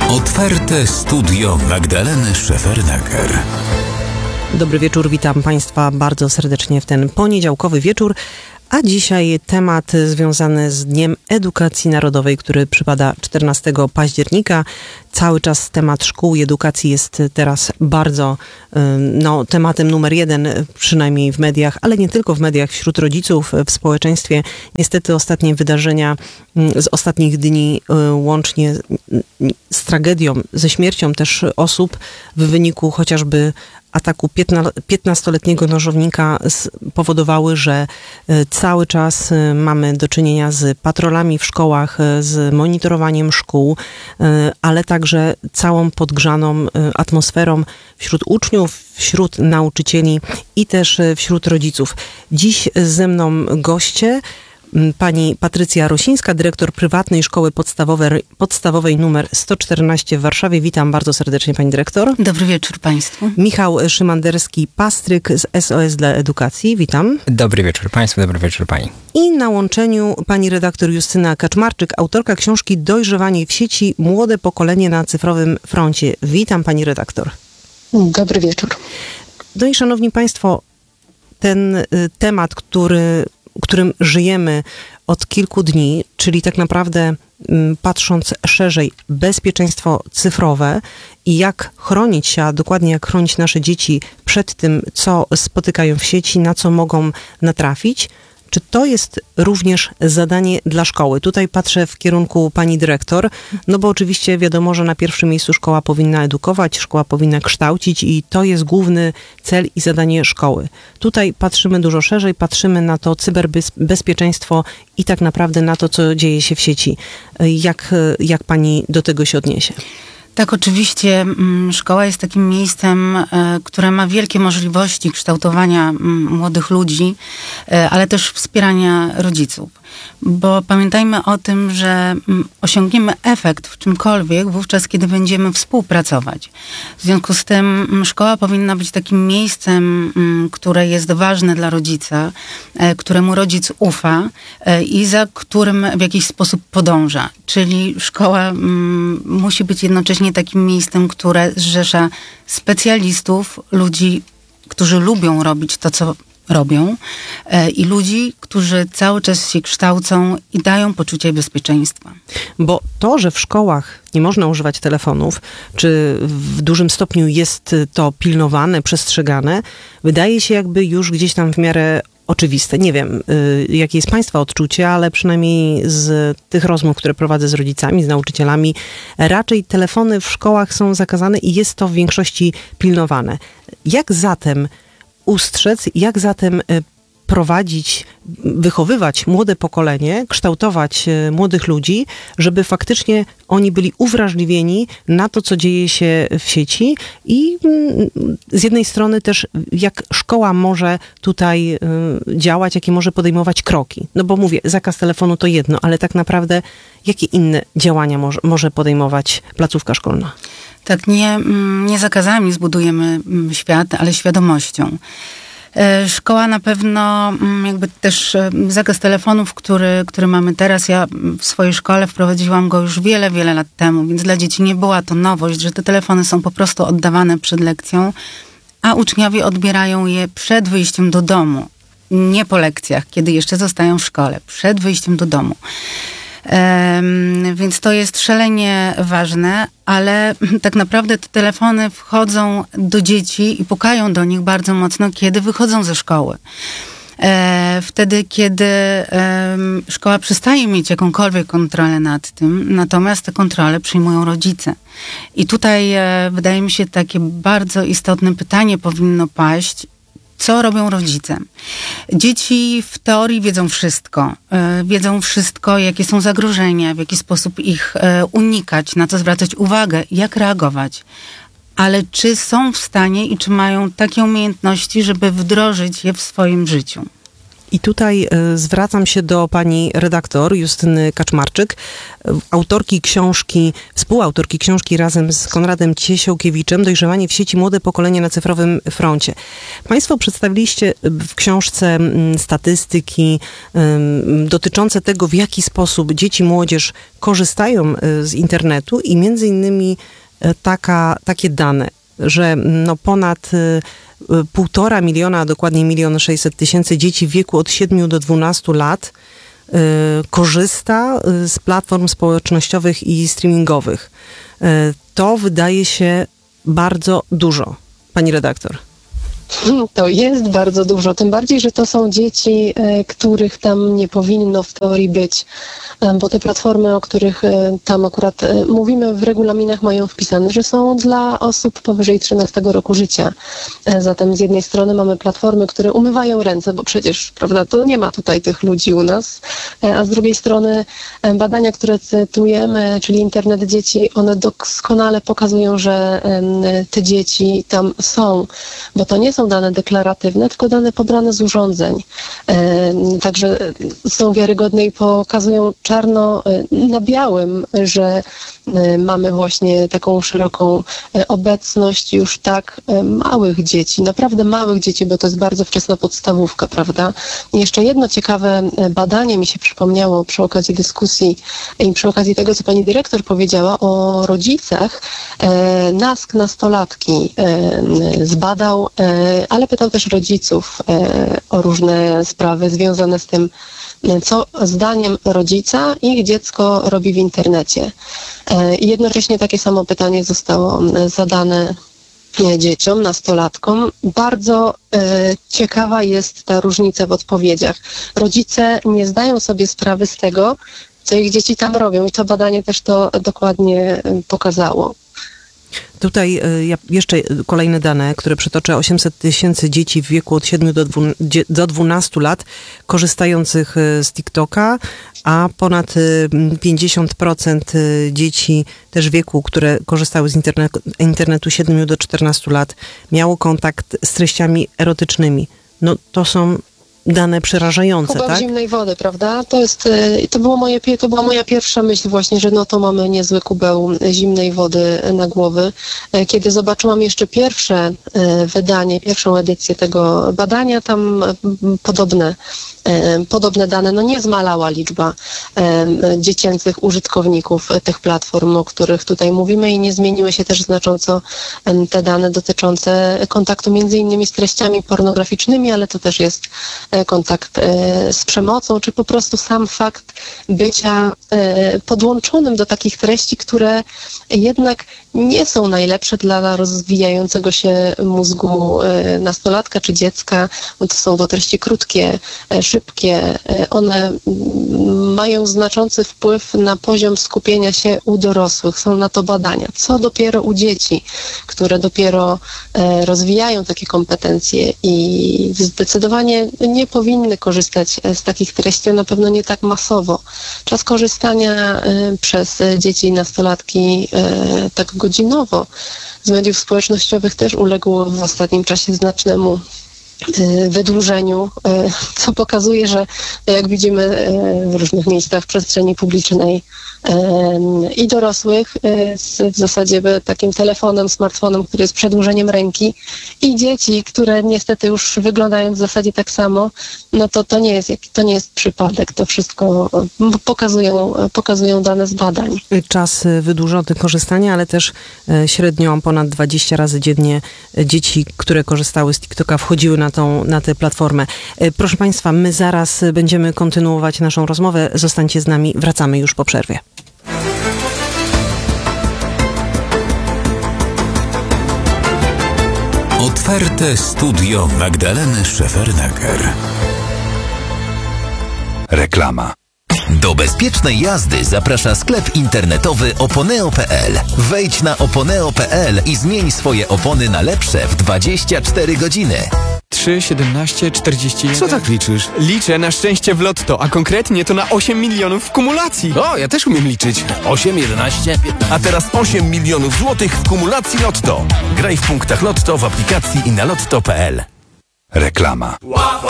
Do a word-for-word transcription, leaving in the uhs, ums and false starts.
Otwarte studio Magdaleny Szefernaker. Dobry wieczór, witam Państwa bardzo serdecznie w ten poniedziałkowy wieczór. A dzisiaj temat związany z Dniem Edukacji Narodowej, który przypada czternastego października. Cały czas temat szkół i edukacji jest teraz bardzo no, tematem numer jeden, przynajmniej w mediach, ale nie tylko w mediach, wśród rodziców, w społeczeństwie. Niestety ostatnie wydarzenia z ostatnich dni, łącznie z tragedią, ze śmiercią też osób w wyniku chociażby ataku piętnastoletniego nożownika powodowały, że cały czas mamy do czynienia z patrolami w szkołach, z monitorowaniem szkół, ale także całą podgrzaną atmosferą wśród uczniów, wśród nauczycieli i też wśród rodziców. Dziś ze mną goście. Pani Patrycja Rosińska, dyrektor prywatnej szkoły podstawowej, podstawowej numer sto czternaście w Warszawie. Witam bardzo serdecznie, pani dyrektor. Dobry wieczór państwu. Michał Szymanderski-Pastryk z S O S dla Edukacji. Witam. Dobry wieczór państwu, dobry wieczór pani. I na łączeniu pani redaktor Justyna Kaczmarczyk, autorka książki Dojrzewanie w sieci. Młode pokolenie na cyfrowym froncie. Witam pani redaktor. Dobry wieczór. No i szanowni państwo, ten y, temat, który którym żyjemy od kilku dni, czyli tak naprawdę patrząc szerzej, bezpieczeństwo cyfrowe i jak chronić się, a dokładnie jak chronić nasze dzieci przed tym, co spotykają w sieci, na co mogą natrafić. Czy to jest również zadanie dla szkoły? Tutaj patrzę w kierunku pani dyrektor, no bo oczywiście wiadomo, że na pierwszym miejscu szkoła powinna edukować, szkoła powinna kształcić i to jest główny cel i zadanie szkoły. Tutaj patrzymy dużo szerzej, patrzymy na to cyberbezpieczeństwo i tak naprawdę na to, co dzieje się w sieci. Jak, jak pani do tego się odniesie? Tak, oczywiście szkoła jest takim miejscem, które ma wielkie możliwości kształtowania młodych ludzi, ale też wspierania rodziców. Bo pamiętajmy o tym, że osiągniemy efekt w czymkolwiek wówczas, kiedy będziemy współpracować. W związku z tym szkoła powinna być takim miejscem, które jest ważne dla rodzica, któremu rodzic ufa i za którym w jakiś sposób podąża. Czyli szkoła musi być jednocześnie takim miejscem, które zrzesza specjalistów, ludzi, którzy lubią robić to, co robią i ludzi, którzy cały czas się kształcą i dają poczucie bezpieczeństwa. Bo to, że w szkołach nie można używać telefonów, czy w dużym stopniu jest to pilnowane, przestrzegane, wydaje się jakby już gdzieś tam w miarę oczywiste. Nie wiem, jakie jest państwa odczucie, ale przynajmniej z tych rozmów, które prowadzę z rodzicami, z nauczycielami, raczej telefony w szkołach są zakazane i jest to w większości pilnowane. Jak zatem ustrzec, jak zatem prowadzić, wychowywać młode pokolenie, kształtować młodych ludzi, żeby faktycznie oni byli uwrażliwieni na to, co dzieje się w sieci i z jednej strony też jak szkoła może tutaj działać, jakie może podejmować kroki. No bo mówię, zakaz telefonu to jedno, ale tak naprawdę jakie inne działania może, może podejmować placówka szkolna? Tak, nie, nie zakazami zbudujemy świat, ale świadomością. Szkoła na pewno, jakby też zakaz telefonów, który, który mamy teraz, ja w swojej szkole wprowadziłam go już wiele, wiele lat temu, więc dla dzieci nie była to nowość, że te telefony są po prostu oddawane przed lekcją, a uczniowie odbierają je przed wyjściem do domu, nie po lekcjach, kiedy jeszcze zostają w szkole, przed wyjściem do domu. Um, więc to jest szalenie ważne, ale tak naprawdę te telefony wchodzą do dzieci i pukają do nich bardzo mocno, kiedy wychodzą ze szkoły. E, wtedy, kiedy e, szkoła przestaje mieć jakąkolwiek kontrolę nad tym, natomiast te kontrole przyjmują rodzice. I tutaj e, wydaje mi się takie bardzo istotne pytanie powinno paść, co robią rodzice. Dzieci w teorii wiedzą wszystko. E, wiedzą wszystko, jakie są zagrożenia, w jaki sposób ich e, unikać, na co zwracać uwagę, jak reagować. Ale czy są w stanie i czy mają takie umiejętności, żeby wdrożyć je w swoim życiu? I tutaj y, zwracam się do pani redaktor Justyny Kaczmarczyk, y, autorki książki, współautorki książki razem z Konradem Ciesiałkiewiczem Dojrzewanie w sieci. Młode pokolenie na cyfrowym froncie. Państwo przedstawiliście w książce y, statystyki y, dotyczące tego, w jaki sposób dzieci, młodzież korzystają y, z internetu i między innymi y, taka, takie dane, że no ponad y, półtora miliona, a dokładnie milion sześćset tysięcy dzieci w wieku od siedmiu do dwunastu lat y, korzysta z platform społecznościowych i streamingowych. Y, to wydaje się bardzo dużo. Pani redaktor. To jest bardzo dużo, tym bardziej, że to są dzieci, których tam nie powinno w teorii być, bo te platformy, o których tam akurat mówimy w regulaminach, mają wpisane, że są dla osób powyżej trzynastego roku życia. Zatem z jednej strony mamy platformy, które umywają ręce, bo przecież, prawda, to nie ma tutaj tych ludzi u nas, a z drugiej strony badania, które cytujemy, czyli internet dzieci, one doskonale pokazują, że te dzieci tam są, bo to nie są dane deklaratywne, tylko dane pobrane z urządzeń. Także są wiarygodne i pokazują czarno na białym, że mamy właśnie taką szeroką obecność już tak małych dzieci, naprawdę małych dzieci, bo to jest bardzo wczesna podstawówka, prawda? I jeszcze jedno ciekawe badanie mi się przypomniało przy okazji dyskusji i przy okazji tego, co pani dyrektor powiedziała o rodzicach. NASK nastolatki zbadał, ale pytał też rodziców o różne sprawy związane z tym, co zdaniem rodzica ich dziecko robi w internecie. I jednocześnie takie samo pytanie zostało zadane dzieciom, nastolatkom. Bardzo e, ciekawa jest ta różnica w odpowiedziach. Rodzice nie zdają sobie sprawy z tego, co ich dzieci tam robią i to badanie też to dokładnie pokazało. Tutaj jeszcze kolejne dane, które przytoczę. osiemset tysięcy dzieci w wieku od siedmiu do dwunastu lat korzystających z TikToka, a ponad pięćdziesiąt procent dzieci też w wieku, które korzystały z internetu, internetu siedmiu do czternastu lat, miało kontakt z treściami erotycznymi. No to są dane przerażające, Kubeł tak? zimnej wody, prawda? To jest, to było moje, to była moja pierwsza myśl właśnie, że no to mamy niezły kubeł zimnej wody na głowy. Kiedy zobaczyłam jeszcze pierwsze wydanie, pierwszą edycję tego badania, tam podobne, podobne dane, no nie zmalała liczba dziecięcych użytkowników tych platform, o których tutaj mówimy i nie zmieniły się też znacząco te dane dotyczące kontaktu między innymi z treściami pornograficznymi, ale to też jest kontakt z przemocą, czy po prostu sam fakt bycia podłączonym do takich treści, które jednak nie są najlepsze dla rozwijającego się mózgu nastolatka czy dziecka, bo to są to treści krótkie, szybkie. One mają znaczący wpływ na poziom skupienia się u dorosłych. Są na to badania. Co dopiero u dzieci, które dopiero rozwijają takie kompetencje i zdecydowanie nie powinny korzystać z takich treści, na pewno nie tak masowo. Czas korzystania przez dzieci i nastolatki tak godzinowo z mediów społecznościowych też uległ w ostatnim czasie znacznemu wydłużeniu, co pokazuje, że jak widzimy w różnych miejscach przestrzeni publicznej i dorosłych z w zasadzie takim telefonem, smartfonem, który jest przedłużeniem ręki, i dzieci, które niestety już wyglądają w zasadzie tak samo, no to to nie jest, to nie jest przypadek. To wszystko pokazują, pokazują dane z badań. Czas wydłużony korzystania, ale też średnio ponad dwadzieścia razy dziennie dzieci, które korzystały z TikToka, wchodziły na tą, na tę platformę. Proszę Państwa, my zaraz będziemy kontynuować naszą rozmowę. Zostańcie z nami, wracamy już po przerwie. Otwarte studio Magdaleny Szefernaker. Reklama. Do bezpiecznej jazdy zaprasza sklep internetowy oponeo kropka pe el. Wejdź na oponeo kropka pe el i zmień swoje opony na lepsze w dwadzieścia cztery godziny. trzy, siedemnaście, czterdzieści jeden. Co tak liczysz? Liczę na szczęście w lotto, a konkretnie to na osiem milionów w kumulacji. O, ja też umiem liczyć. osiem, jedenaście, piętnaście. A teraz osiem milionów złotych w kumulacji Lotto. Graj w punktach Lotto, w aplikacji i na lotto kropka pe el. Reklama.